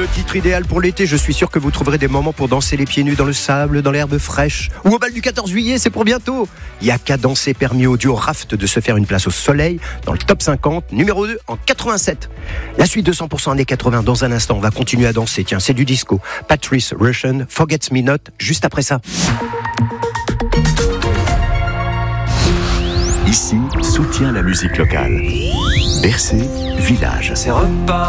Le titre idéal pour l'été, je suis sûr que vous trouverez des moments pour danser les pieds nus dans le sable, dans l'herbe fraîche, ou au bal du 14 juillet, c'est pour bientôt. Il y a qu'à danser permis au duo Raft de se faire une place au soleil dans le top 50, numéro 2 en 87. La suite de 100% années 80, dans un instant, on va continuer à danser. Tiens, c'est du disco. Patrice Rushen, Forgets Me Not, juste après ça. Ici, soutient la musique locale. Bercé, village. C'est repas.